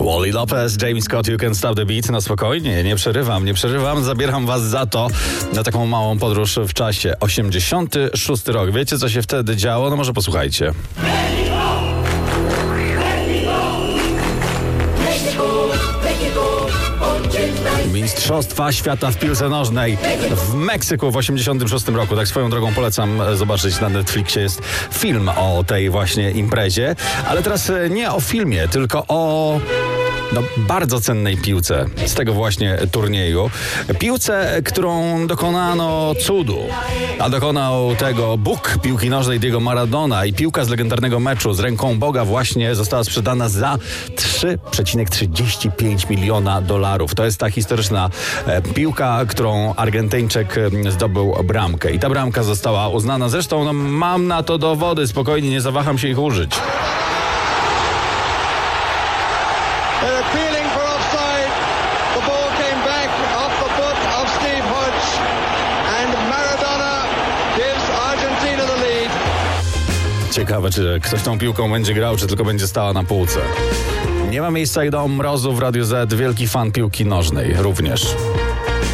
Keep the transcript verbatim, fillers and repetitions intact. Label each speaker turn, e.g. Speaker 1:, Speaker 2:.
Speaker 1: Wally Lopez, James Scott, You Can't Stop the Beat. No spokojnie, nie przerywam, nie przerywam. Zabieram was za to na taką małą podróż w czasie. osiemdziesiąty szósty rok. Wiecie, co się wtedy działo? No może posłuchajcie. Mistrzostwa świata w piłce nożnej w Meksyku w osiemdziesiątym szóstym roku. Tak swoją drogą polecam zobaczyć, na Netflixie jest film o tej właśnie imprezie. Ale teraz nie o filmie, tylko o no, bardzo cennej piłce z tego właśnie turnieju. Piłce, którą dokonano cudu. A dokonał tego Bóg piłki nożnej Diego Maradona i piłka z legendarnego meczu z ręką Boga właśnie została sprzedana za trzy przecinek trzydzieści pięć miliona dolarów. To jest ta historyczna e, piłka, którą Argentyńczyk e, zdobył bramkę. I ta bramka została uznana. Zresztą no, mam na to dowody, spokojnie, nie zawaham się ich użyć. Ciekawe, czy ktoś tą piłką będzie grał, czy tylko będzie stała na półce. Nie ma miejsca i do mrozu w Radiu Z. Wielki fan piłki nożnej również.